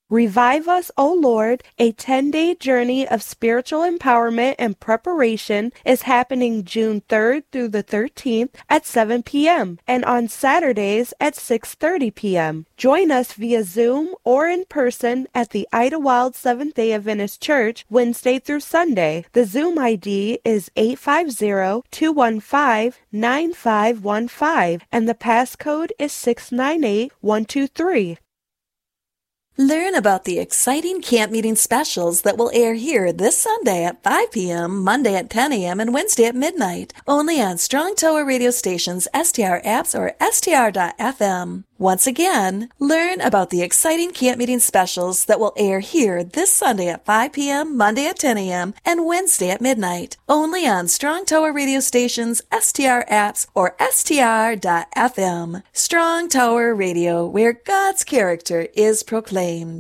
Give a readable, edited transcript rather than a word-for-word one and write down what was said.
Revive Us, O Lord, a 10-day journey of spiritual empowerment and preparation is happening June 3rd through the 13th at 7 p.m. and on Saturdays at 6:30 p.m. Join us via Zoom or in person at the Idlewild Seventh-day Adventist Church Wednesday through Sunday. The Zoom ID is 850-215-9515 and the passcode is 698123. Learn about the exciting camp meeting specials that will air here this Sunday at 5 p.m., Monday at 10 a.m., and Wednesday at midnight, only on Strong Tower radio stations, STR apps, or str.fm. Once again, learn about the exciting camp meeting specials that will air here this Sunday at 5 p.m., Monday at 10 a.m., and Wednesday at midnight, only on Strong Tower radio stations, STR apps, or str.fm. Strong Tower Radio, where God's character is proclaimed.